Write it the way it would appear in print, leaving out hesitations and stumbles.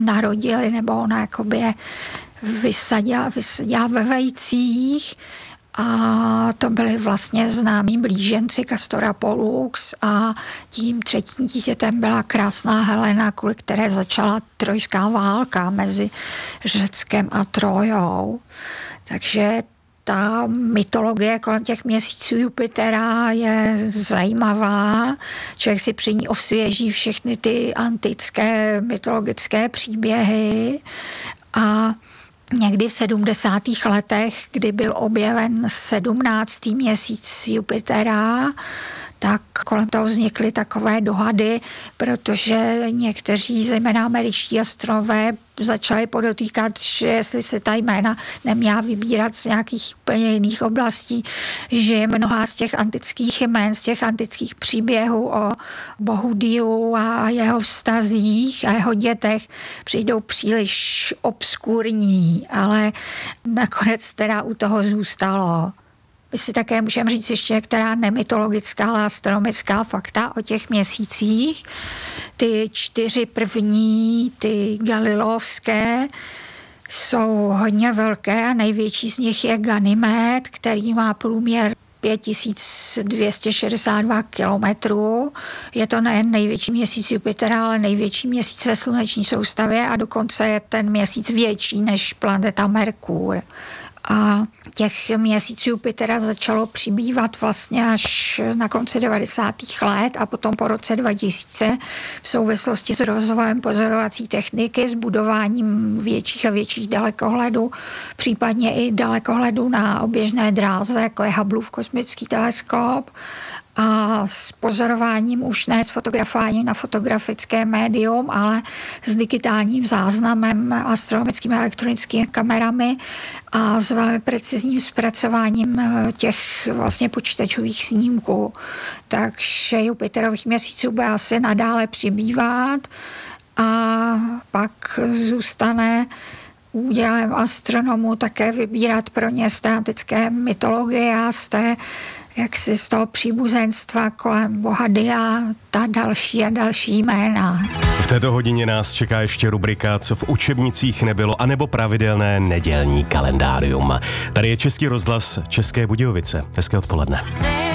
narodili, nebo ona jakoby je vysadila ve vejcích. A to byli vlastně známí blíženci Castora Pollux a tím třetím dítětem byla krásná Helena, kvůli které začala trojská válka mezi Řeckem a Trojou. Takže ta mytologie kolem těch měsíců Jupitera je zajímavá. Člověk si při ní osvěží všechny ty antické mytologické příběhy a někdy v 70. letech, kdy byl objeven 17. měsíc Jupitera, tak kolem toho vznikly takové dohady, protože někteří, zejména američtí astronové, začali podotýkat, že jestli se ta jména neměla vybírat z nějakých úplně jiných oblastí, že mnoha z těch antických jmén, z těch antických příběhů o bohu Diu a jeho vztazích a jeho dětech přijdou příliš obskurní, ale nakonec teda u toho zůstalo. My si také můžeme říct ještě některá nemytologická, ale astronomická fakta o těch měsících. Ty 4 první, ty galileovské, jsou hodně velké a největší z nich je Ganymed, který má průměr 5262 kilometrů. Je to nejen největší měsíc Jupitera, ale největší měsíc ve sluneční soustavě a dokonce je ten měsíc větší než planeta Merkur. A těch měsíců Jupitera začalo přibývat vlastně až na konci 90. let a potom po roce 2000 v souvislosti s rozvojem pozorovací techniky, s budováním větších a větších dalekohledů, případně i dalekohledů na oběžné dráze, jako je Hubbleův kosmický teleskop, a s pozorováním už ne s fotografováním na fotografické médium, ale s digitálním záznamem, astronomickými elektronickými kamerami a s velmi precizním zpracováním těch vlastně počítačových snímků. Takže Jupiterových měsíců bude asi nadále přibývat a pak zůstane údělem astronomů také vybírat pro ně z té antické mytologie a z toho příbuzenstva kolem boha Dia, ta další a další jména. V této hodině nás čeká ještě rubrika Co v učebnicích nebylo, anebo pravidelné nedělní kalendárium. Tady je Český rozhlas České Budějovice. Hezké odpoledne.